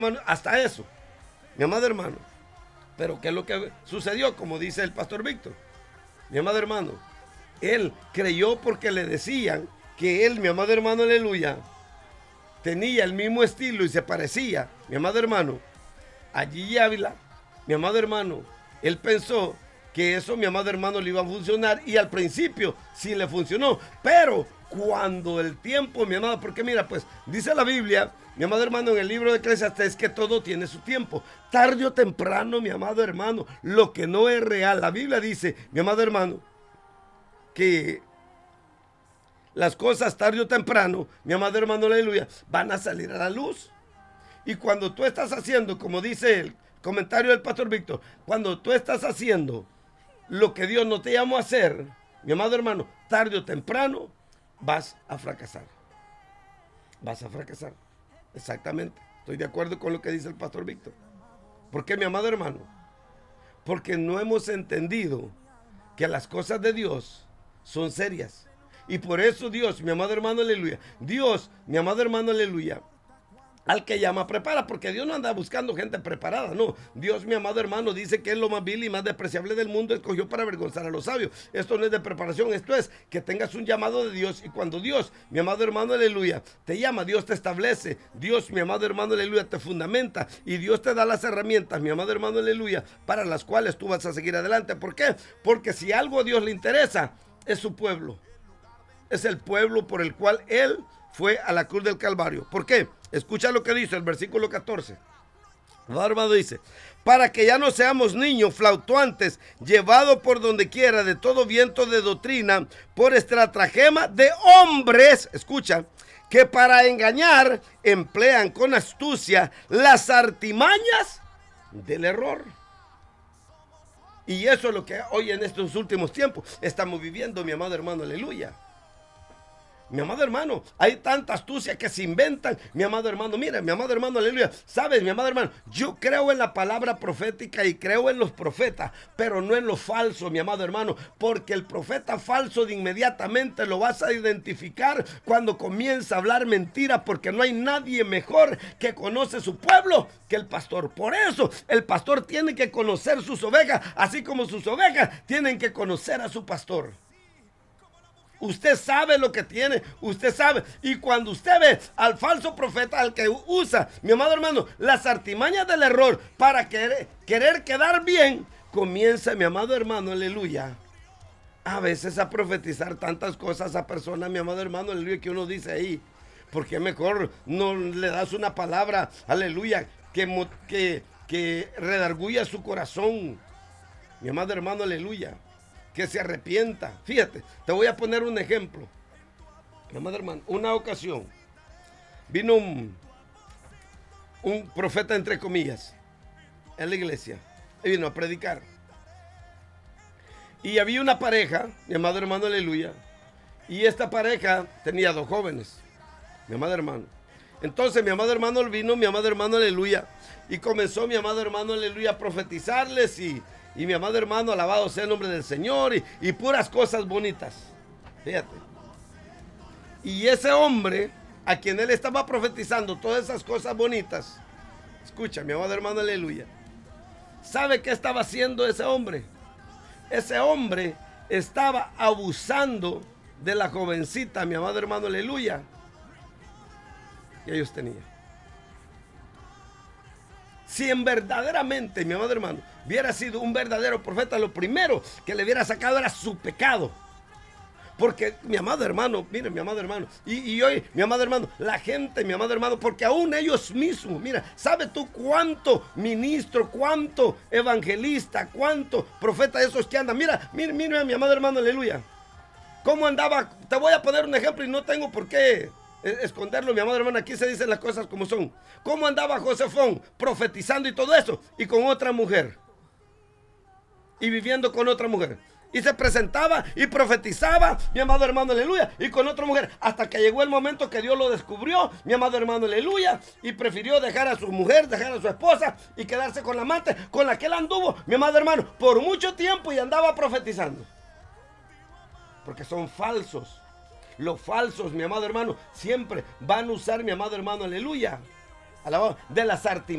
hasta eso, mi amado hermano. Pero ¿qué es lo que sucedió? Como dice el pastor Víctor, mi amado hermano, él creyó porque le decían que él, mi amado hermano, aleluya, tenía el mismo estilo y se parecía, mi amado hermano, a Gigi Ávila, mi amado hermano. Él pensó que eso, mi amado hermano, le iba a funcionar y al principio sí le funcionó, pero cuando el tiempo, mi amado, porque mira, pues dice la Biblia, mi amado hermano, en el libro de Eclesiastés, que todo tiene su tiempo. Tarde o temprano, mi amado hermano, lo que no es real. La Biblia dice, mi amado hermano, que las cosas tarde o temprano, mi amado hermano, aleluya, van a salir a la luz. Y cuando tú estás haciendo, como dice el comentario del pastor Víctor, cuando tú estás haciendo lo que Dios no te llamó a hacer, mi amado hermano, tarde o temprano vas a fracasar. Vas a fracasar. Exactamente. Estoy de acuerdo con lo que dice el pastor Víctor. ¿Por qué, mi amado hermano? Porque no hemos entendido que las cosas de Dios son serias. Y por eso Dios, mi amado hermano, aleluya. Dios, mi amado hermano, aleluya. Al que llama, prepara, porque Dios no anda buscando gente preparada, no. Dios, mi amado hermano, dice que es lo más vil y más despreciable del mundo, escogió para avergonzar a los sabios. Esto no es de preparación, esto es que tengas un llamado de Dios. Y cuando Dios, mi amado hermano, aleluya, te llama, Dios te establece, Dios, mi amado hermano, aleluya, te fundamenta y Dios te da las herramientas, mi amado hermano, aleluya, para las cuales tú vas a seguir adelante. ¿Por qué? Porque si algo a Dios le interesa, es su pueblo. Es el pueblo por el cual Él fue a la cruz del Calvario. ¿Por qué? Escucha lo que dice el versículo 14. Bárbaro dice, para que ya no seamos niños flautuantes, llevados por donde quiera de todo viento de doctrina, por estratagema de hombres, escucha, que para engañar emplean con astucia las artimañas del error. Y eso es lo que hoy en estos últimos tiempos estamos viviendo, mi amado hermano, aleluya. Mi amado hermano, hay tanta astucia que se inventan, mi amado hermano. Mira, mi amado hermano, aleluya. Sabes, mi amado hermano, yo creo en la palabra profética y creo en los profetas, pero no en lo falso, mi amado hermano, porque el profeta falso de inmediatamente lo vas a identificar cuando comienza a hablar mentira, porque no hay nadie mejor que conoce su pueblo que el pastor. Por eso el pastor tiene que conocer sus ovejas, así como sus ovejas tienen que conocer a su pastor. Usted sabe lo que tiene, usted sabe. Y cuando usted ve al falso profeta, al que usa, mi amado hermano, las artimañas del error para querer quedar bien, comienza, mi amado hermano, aleluya, a veces a profetizar tantas cosas a personas, mi amado hermano, aleluya, que uno dice ahí, ¿por qué mejor no le das una palabra, aleluya, que redarguya su corazón? Mi amado hermano, aleluya. Que se arrepienta. Fíjate, te voy a poner un ejemplo. Mi amado hermano, una ocasión vino un profeta, entre comillas, en la iglesia. Y vino a predicar. Y había una pareja, mi amado hermano, aleluya. Y esta pareja tenía 2 jóvenes, mi amado hermano. Entonces mi amado hermano vino, mi amado hermano, aleluya. Y comenzó, mi amado hermano, aleluya, a profetizarles y mi amado hermano, alabado sea el nombre del Señor, y puras cosas bonitas. Fíjate. Y ese hombre, a quien él estaba profetizando todas esas cosas bonitas, escucha, mi amado hermano, aleluya. ¿Sabe qué estaba haciendo ese hombre? Ese hombre estaba abusando de la jovencita, mi amado hermano, aleluya, que ellos tenían. Si en verdaderamente, mi amado hermano, hubiera sido un verdadero profeta, lo primero que le hubiera sacado era su pecado. Porque, mi amado hermano, mire, mi amado hermano, y hoy, mi amado hermano, la gente, mi amado hermano, porque aún ellos mismos, mira, ¿sabes tú cuánto ministro, cuánto evangelista, cuánto profeta de esos que andan? Mira, mi amado hermano, aleluya. ¿Cómo andaba? Te voy a poner un ejemplo y no tengo por qué esconderlo, mi amado hermano. Aquí se dicen las cosas como son. ¿Cómo andaba Josefón profetizando y todo eso? Y con otra mujer. Y viviendo con otra mujer. Y se presentaba y profetizaba, mi amado hermano, aleluya, y con otra mujer. Hasta que llegó el momento que Dios lo descubrió, mi amado hermano, aleluya, y prefirió dejar a su mujer, dejar a su esposa y quedarse con la amante con la que él anduvo, mi amado hermano, por mucho tiempo y andaba profetizando. Porque son falsos. Los falsos, mi amado hermano, siempre van a usar, mi amado hermano, aleluya, alabado, de las artimañas